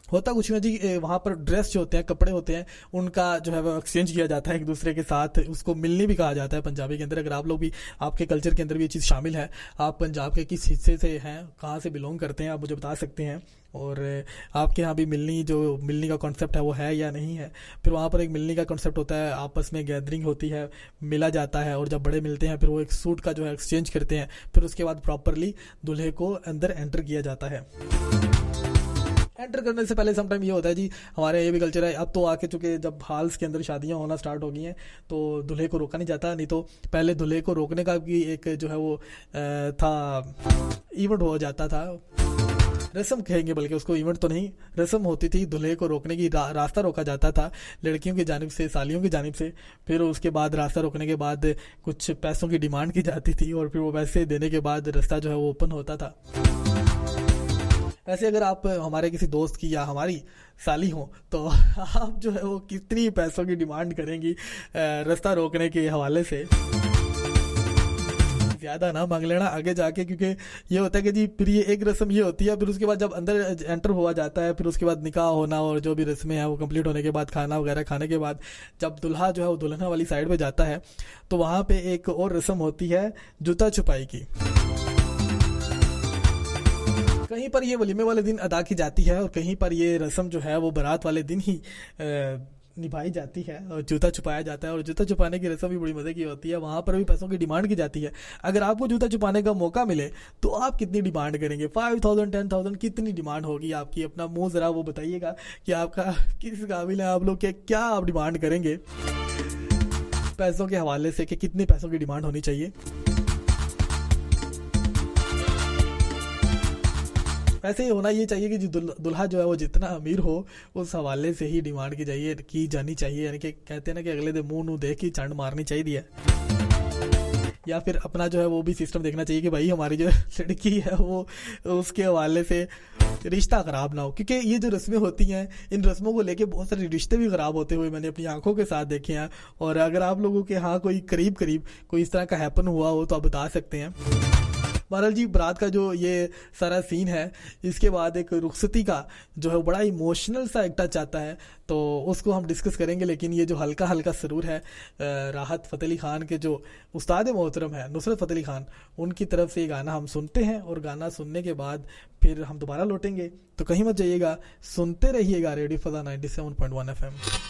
ہوتا کچھ نہیں جی، وہاں پر ڈریس جو ہوتے ہیں، کپڑے ہوتے ہیں، ان کا جو ہے وہ ایکسچینج کیا جاتا ہے ایک دوسرے کے ساتھ. اس کو ملنی بھی کہا جاتا ہے پنجابی کے اندر. اگر آپ لوگ بھی، آپ کے کلچر کے اندر بھی یہ چیز شامل ہے، آپ پنجاب کے کس حصے سے ہیں، کہاں سے بلونگ کرتے ہیں، آپ مجھے بتا سکتے ہیں. اور آپ کے یہاں بھی ملنی کا کانسیپٹ ہے وہ ہے یا نہیں ہے. پھر وہاں پر ایک ملنی کا کانسیپٹ ہوتا ہے، آپس میں گیدرنگ ہوتی ہے، ملا جاتا ہے، اور جب بڑے ملتے ہیں پھر وہ ایک سوٹ کا جو ہے ایکسچینج کرتے ہیں. پھر اس کے بعد پراپرلی دلہے کو اندر انٹر کیا جاتا ہے. انٹر کرنے سے پہلے سم ٹائم یہ ہوتا ہے جی، ہمارے یہ بھی کلچر ہے اب تو آ کے، چونکہ جب ہالس کے اندر شادیاں ہونا سٹارٹ ہو گئی ہیں تو دلہے کو روکا نہیں جاتا. نہیں تو پہلے دلہے کو روکنے کا بھی ایک جو ہے وہ تھا، ایونٹ ہو جاتا تھا، رسم کہیں گے، بلکہ اس کو ایونٹ تو نہیں، رسم ہوتی تھی. دلہے کو روکنے کی راستہ روکا جاتا تھا لڑکیوں کی جانب سے، سالیوں کی جانب سے. پھر اس کے بعد راستہ روکنے کے بعد کچھ پیسوں کی ڈیمانڈ کی جاتی تھی، اور پھر وہ پیسے دینے کے بعد راستہ جو ہے وہ اوپن ہوتا تھا. ویسے اگر آپ ہمارے کسی دوست کی یا ہماری سالی ہوں تو آپ جو ہے وہ کتنی پیسوں کی ڈیمانڈ کریں گی راستہ روکنے کے حوالے سے؟ زیادہ نہ مانگ لینا آگے جا کے، کیونکہ یہ ہوتا ہے کہ جی پھر یہ ایک رسم یہ ہوتی ہے، پھر اس کے بعد جب اندر انٹر ہوا جاتا ہے، پھر اس کے بعد نکاح ہونا اور جو بھی رسمیں ہیں وہ کمپلیٹ ہونے کے بعد، کھانا وغیرہ کھانے کے بعد جب دلہا جو ہے وہ دلہنہ والی سائڈ پہ جاتا ہے تو وہاں پہ ایک اور رسم ہوتی ہے جوتا چھپائی کی. کہیں پر یہ ولیمے والے دن ادا کی جاتی ہے، اور کہیں پر یہ رسم جو ہے وہ برات والے دن ہی نبھائی جاتی ہے، اور جوتا چھپایا جاتا ہے. اور جوتا چھپانے کی رسم بھی بڑی مزے کی ہوتی ہے. وہاں پر بھی پیسوں کی ڈیمانڈ کی جاتی ہے. اگر آپ کو جوتا چھپانے کا موقع ملے تو آپ کتنی ڈیمانڈ کریں گے؟ 5000 10,000 کتنی ڈیمانڈ ہوگی آپ کی؟ اپنا منہ ذرا وہ بتائیے گا کہ آپ کا کس قابل ہے آپ لوگ، کیا آپ ڈیمانڈ کریں گے پیسوں کے حوالے سے، کہ کتنے پیسوں کی ڈیمانڈ ہونی چاہیے. ایسے ہی ہونا یہ چاہیے کہ دلہا جو ہے وہ جتنا امیر ہو اس حوالے سے ہی ڈیمانڈ کی جانی چاہیے. یعنی کہ کہتے ہیں نا کہ اگلے دن منہ دیکھ کے چنڈ مارنی چاہیے. یا پھر اپنا جو ہے وہ بھی سسٹم دیکھنا چاہیے کہ بھائی ہماری جو لڑکی ہے وہ اس کے حوالے سے رشتہ خراب نہ ہو. کیونکہ یہ جو رسمیں ہوتی ہیں، ان رسموں کو لے کے بہت سارے رشتے بھی خراب ہوتے ہوئے میں نے اپنی آنکھوں کے ساتھ دیکھے ہیں. اور اگر آپ لوگوں کے ہاں کوئی قریب کوئی اس طرح کا ہیپن ہوا ہو تو آپ بتا سکتے ہیں. بہرحال جی، برات کا جو یہ سارا سین ہے، اس کے بعد ایک رخصتی کا جو ہے بڑا ایموشنل سا ایک ٹچ آتا ہے، تو اس کو ہم ڈسکس کریں گے. لیکن یہ جو ہلکا سرور ہے، راحت فتح علی خان کے جو استاد محترم ہے نصرت فتح علی خان، ان کی طرف سے یہ گانا ہم سنتے ہیں. اور گانا سننے کے بعد پھر ہم دوبارہ لوٹیں گے، تو کہیں مت جائیے گا، سنتے رہیے گا ریڈیو فضا 97.1 FM.